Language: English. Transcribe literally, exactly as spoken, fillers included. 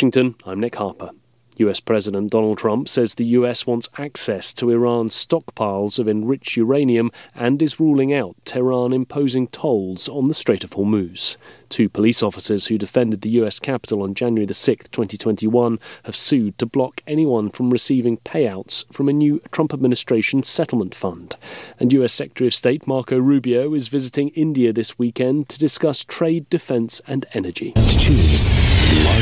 Washington, I'm Nick Harper. U S President Donald Trump says the U S wants access to Iran's stockpiles of enriched uranium and is ruling out Tehran imposing tolls on the Strait of Hormuz. Two police officers who defended the U S Capitol on January the sixth, twenty twenty-one, have sued to block anyone from receiving payouts from a new Trump administration settlement fund. And U S Secretary of State Marco Rubio is visiting India this weekend to discuss trade, defence and energy. Choose